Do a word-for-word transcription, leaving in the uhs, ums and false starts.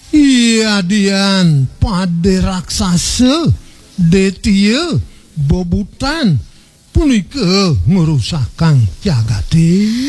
Iya Dian pade raksasa detia bobutan punika ngerusakan jagate.